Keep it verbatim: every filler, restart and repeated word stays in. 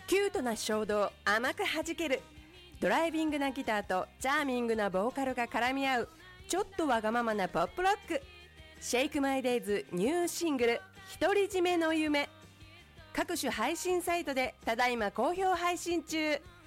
キュートな衝動甘く弾けるドライビングなギターとチャーミングなボーカルが絡み合うちょっとわがままなポップロック。シェイクマイデイズニューシングル独り占めの夢、各種配信サイトでただいま好評配信中。